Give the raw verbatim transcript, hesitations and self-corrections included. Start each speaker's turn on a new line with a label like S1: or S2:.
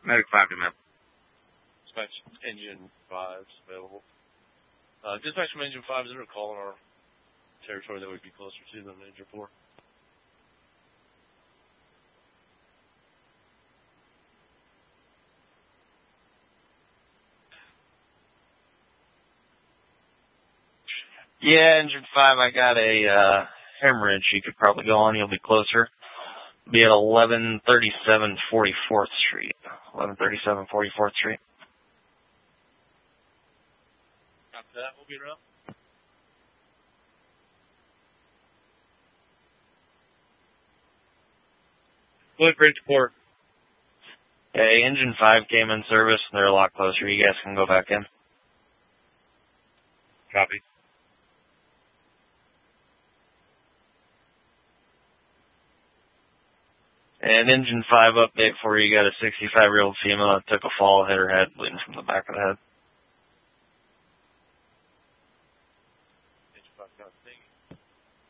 S1: Medic five to map.
S2: Dispatch engine five available. Uh, dispatch from engine five, is there a call in our territory that would be closer to than engine four?
S3: Yeah, engine five, I got a uh, hemorrhage you could probably go on. You'll be closer. Be at eleven thirty-seven forty-fourth Street. eleven thirty-seven forty-fourth Street.
S2: After that, we'll be around.
S1: Fluid bridge four.
S3: Hey, engine five came in service, and they're a lot closer. You guys can go back in.
S1: Copy.
S3: And engine five update for you. You got a sixty-five-year-old female that took a fall, hit her head, bleeding from the back of the head.
S2: Engine five got a thing.